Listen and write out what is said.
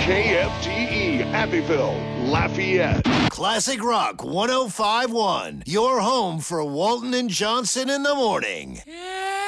KFTE Abbeville, Lafayette. Classic Rock 105.1, your home for Walton and Johnson in the morning. Yeah.